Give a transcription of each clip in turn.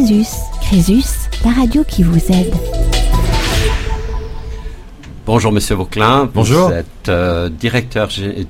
Crésus. Crésus, la radio qui vous aide. Bonjour Monsieur Vauclin, Bonjour. Vous êtes directeur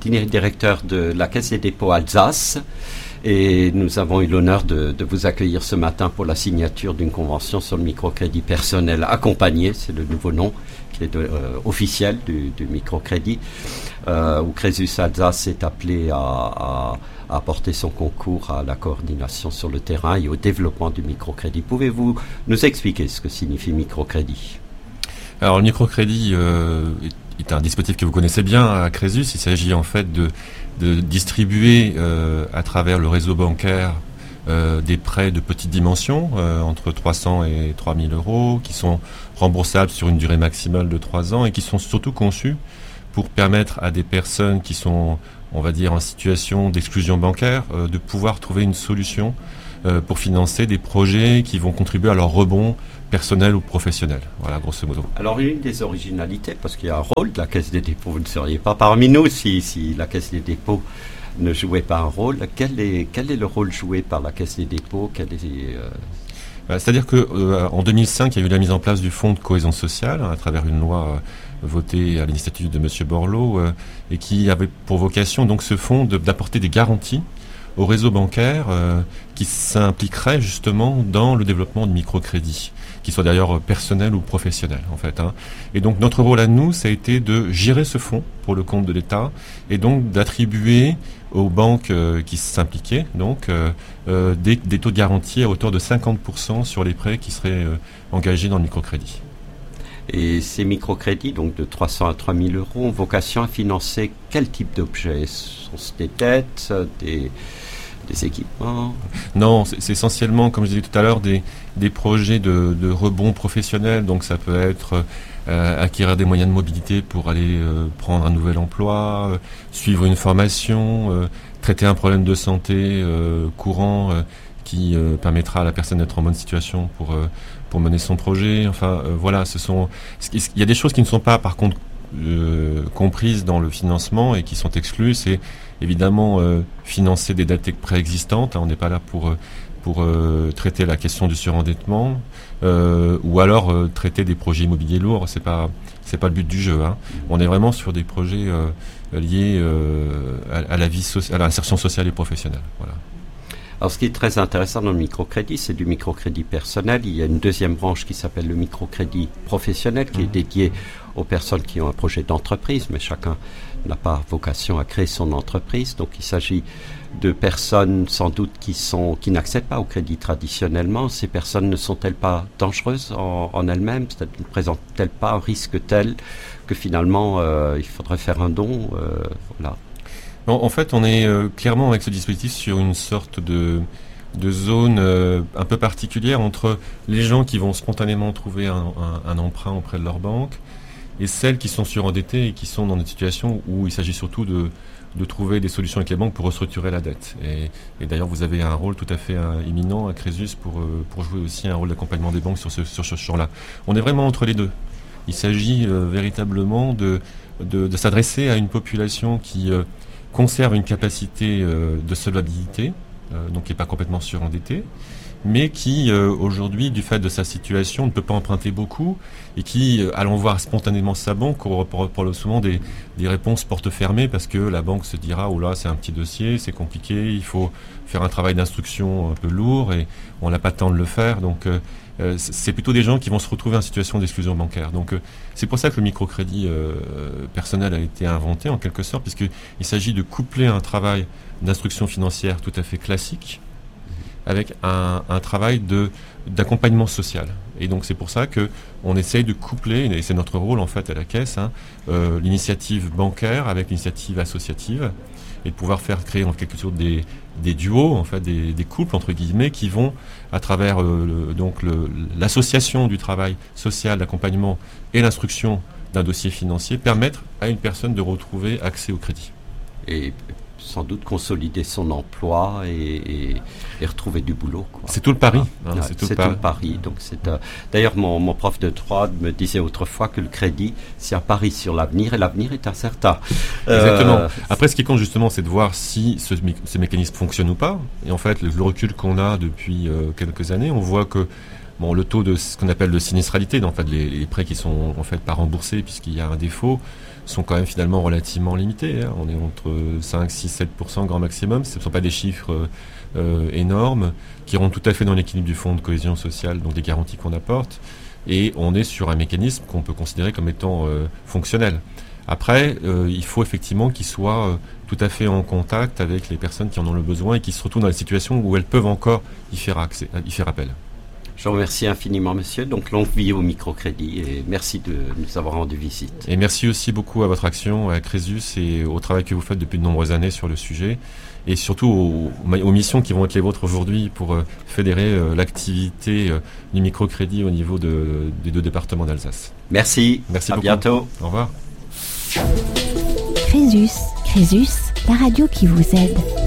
de la Caisse des dépôts Alsace et nous avons eu l'honneur de vous accueillir ce matin pour la signature d'une convention sur le microcrédit personnel accompagné, c'est le nouveau nom qui est officiel du microcrédit, où Crésus Alsace est appelé à apporter son concours à la coordination sur le terrain et au développement du microcrédit. Pouvez-vous nous expliquer ce que signifie microcrédit ? Alors le microcrédit est un dispositif que vous connaissez bien à Crésus. Il s'agit en fait de distribuer à travers le réseau bancaire des prêts de petite dimension, entre 300 et 3000 euros, qui sont remboursables sur une durée maximale de 3 ans et qui sont surtout conçus pour permettre à des personnes qui sont, on va dire, en situation d'exclusion bancaire, de pouvoir trouver une solution pour financer des projets qui vont contribuer à leur rebond personnel ou professionnel. Voilà, grosso modo. Alors, une des originalités, parce qu'il y a un rôle de la Caisse des dépôts, vous ne seriez pas parmi nous si la Caisse des dépôts ne jouait pas un rôle. Quel est le rôle joué par la Caisse des dépôts? C'est-à-dire qu'en 2005, il y a eu la mise en place du Fonds de cohésion sociale à travers une loi votée à l'initiative de M. Borloo et qui avait pour vocation, donc, ce fonds d'apporter des garanties au réseau bancaire qui s'impliquerait justement dans le développement de microcrédits, qui soit d'ailleurs personnel ou professionnel en fait. Et donc notre rôle à nous, ça a été de gérer ce fonds pour le compte de l'État et donc d'attribuer aux banques qui s'impliquaient donc des taux de garantie à hauteur de 50% sur les prêts qui seraient engagés dans le microcrédit. Et ces microcrédits, donc de 300 à 3000 euros, ont vocation à financer quel type d'objets? Sont-ce des dettes, des équipements? Non, c'est essentiellement, comme je disais tout à l'heure, des projets de rebond professionnel. Donc ça peut être acquérir des moyens de mobilité pour aller prendre un nouvel emploi, suivre une formation, traiter un problème de santé courant qui permettra à la personne d'être en bonne situation pour mener son projet. Enfin, voilà, il y a des choses qui ne sont pas, par contre, comprises dans le financement et qui sont exclues. C'est évidemment financer des dettes préexistantes. On n'est pas là pour traiter la question du surendettement ou alors traiter des projets immobiliers lourds. C'est pas le but du jeu. On est vraiment sur des projets liés à la vie à l'insertion sociale et professionnelle. Voilà. Alors, ce qui est très intéressant dans le microcrédit, c'est du microcrédit personnel. Il y a une deuxième branche qui s'appelle le microcrédit professionnel, qui est dédié aux personnes qui ont un projet d'entreprise, mais chacun n'a pas vocation à créer son entreprise. Donc, il s'agit de personnes, sans doute, qui n'accèdent pas au crédit traditionnellement. Ces personnes ne sont-elles pas dangereuses en elles-mêmes? Ne présentent-elles pas un risque tel que finalement, il faudrait faire un don? Voilà. En fait, on est clairement avec ce dispositif sur une sorte de zone un peu particulière entre les gens qui vont spontanément trouver un emprunt auprès de leur banque et celles qui sont surendettées et qui sont dans des situations où il s'agit surtout de trouver des solutions avec les banques pour restructurer la dette. Et d'ailleurs, vous avez un rôle tout à fait imminent à Crésus pour jouer aussi un rôle d'accompagnement des banques sur ce champ-là. On est vraiment entre les deux. Il s'agit véritablement de s'adresser à une population qui conserve une capacité de solvabilité, donc qui n'est pas complètement surendettée, mais qui aujourd'hui, du fait de sa situation, ne peut pas emprunter beaucoup et qui, allant voir spontanément sa banque, aura souvent des réponses porte fermée parce que la banque se dira « Oh là, c'est un petit dossier, c'est compliqué, il faut faire un travail d'instruction un peu lourd et on n'a pas le temps de le faire. » Donc c'est plutôt des gens qui vont se retrouver en situation d'exclusion bancaire. Donc c'est pour ça que le microcrédit personnel a été inventé en quelque sorte, puisqu'il s'agit de coupler un travail d'instruction financière tout à fait classique avec un travail d'accompagnement social. Et donc c'est pour ça qu'on essaye de coupler, et c'est notre rôle en fait à la Caisse, l'initiative bancaire avec l'initiative associative, et de pouvoir faire créer en quelque sorte des duos, en fait, des couples entre guillemets, qui vont à travers l'association du travail social, l'accompagnement et l'instruction d'un dossier financier permettre à une personne de retrouver accès au crédit. Et sans doute consolider son emploi et retrouver du boulot, quoi. C'est tout le pari. C'est tout le pari. Donc d'ailleurs, mon prof de droit me disait autrefois que le crédit, c'est un pari sur l'avenir, et l'avenir est incertain. Exactement. Après, ce qui compte justement, c'est de voir si ce mécanisme fonctionne ou pas. Et en fait, le recul qu'on a depuis quelques années, on voit que le taux de ce qu'on appelle de sinistralité, en fait, les prêts qui sont en fait pas remboursés puisqu'il y a un défaut, sont quand même finalement relativement limités. On est entre 5, 6, 7% grand maximum. Ce ne sont pas des chiffres énormes qui rentrent tout à fait dans l'équilibre du fonds de cohésion sociale, donc des garanties qu'on apporte. Et on est sur un mécanisme qu'on peut considérer comme étant fonctionnel. Après, il faut effectivement qu'il soit tout à fait en contact avec les personnes qui en ont le besoin et qui se retrouvent dans des situations où elles peuvent encore y faire appel. Je vous remercie infiniment, monsieur. Donc, longue vie au microcrédit, et merci de nous avoir rendu visite. Et merci aussi beaucoup à votre action, à Crésus, et au travail que vous faites depuis de nombreuses années sur le sujet, et surtout aux missions qui vont être les vôtres aujourd'hui pour fédérer l'activité du microcrédit au niveau des 2 départements d'Alsace. Merci. Merci beaucoup. À bientôt. Au revoir. Crésus, la radio qui vous aide.